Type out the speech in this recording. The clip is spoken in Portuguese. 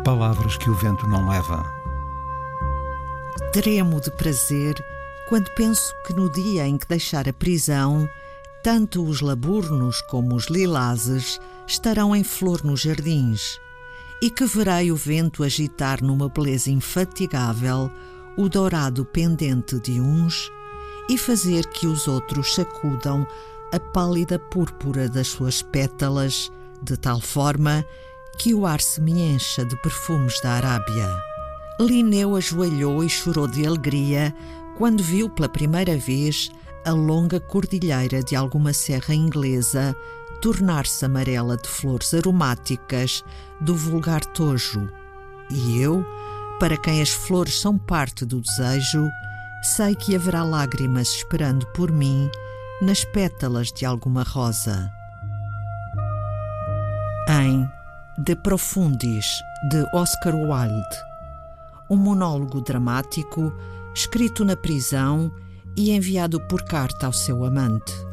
Palavras que o vento não leva. Tremo de prazer quando penso que no dia em que deixar a prisão, tanto os laburnos como os lilazes estarão em flor nos jardins, e que verei o vento agitar numa beleza infatigável o dourado pendente de uns e fazer que os outros sacudam a pálida púrpura das suas pétalas, de tal forma que o ar se me encha de perfumes da Arábia. Linneu ajoelhou e chorou de alegria quando viu pela primeira vez a longa cordilheira de alguma serra inglesa tornar-se amarela de flores aromáticas do vulgar tojo. E eu, para quem as flores são parte do desejo, sei que haverá lágrimas esperando por mim nas pétalas de alguma rosa. Em De Profundis, de Oscar Wilde, um monólogo dramático escrito na prisão e enviado por carta ao seu amante.